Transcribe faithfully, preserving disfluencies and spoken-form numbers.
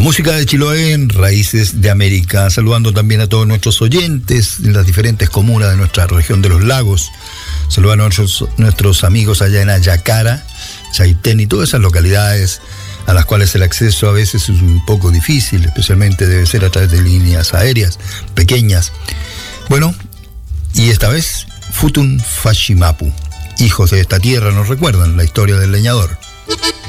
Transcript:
música de Chiloé en Raíces de América, saludando también a todos nuestros oyentes en las diferentes comunas de nuestra región de los lagos. Saludando a nuestros, nuestros amigos allá en Ayacara, Chaitén y todas esas localidades a las cuales el acceso a veces es un poco difícil, especialmente debe ser a través de líneas aéreas pequeñas. Bueno, y esta vez Futun Fashimapu, hijos de esta tierra, nos recuerdan la historia del leñador.